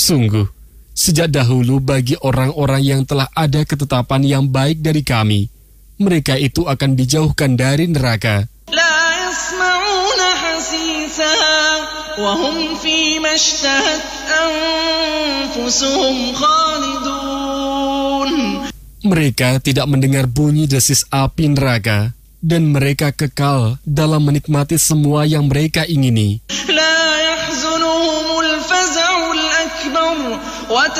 Sungguh, sejak dahulu bagi orang-orang yang telah ada ketetapan yang baik dari kami, mereka itu akan dijauhkan dari neraka. لا يسمعون حسيسها وهم فيما اشتهت أنفسهم خالدون. Mereka tidak mendengar bunyi desis api neraka, dan mereka kekal dalam menikmati semua yang mereka ingini. لا يحزنهم الفزع الأكبر